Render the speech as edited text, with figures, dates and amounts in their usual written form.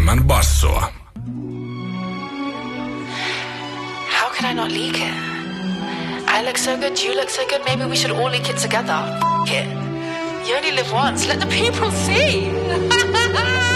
enemmän bassoa. How can I not leak it? I look so good, you look so good, maybe we should all leak it together. F*** it. You only live once, let the people see.